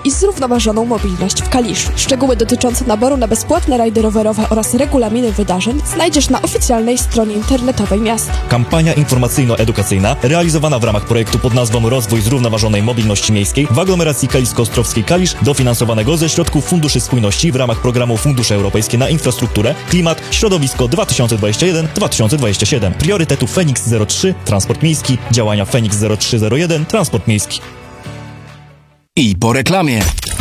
i zrównoważoną mobilność w Kaliszu. Szczegóły dotyczące naboru na bezpłatne rajdy rowerowe oraz regulaminy wydarzeń znajdziesz na oficjalnej stronie internetowej miasta. Kampania informacyjno-edukacyjna realizowana w ramach projektu pod nazwą Rozwój zrównoważonej mobilności miejskiej w aglomeracji kalisko-ostrowskiej Kalisz, dofinansowanego ze środków Funduszy Spójności w ramach programu Fundusze Europejskie na infrastrukturę, klimat, środowisko 2021-2027. Priorytetów Feniks 03 Transport Miejski, działania Feniks 0301 Transport Miejski. I po reklamie.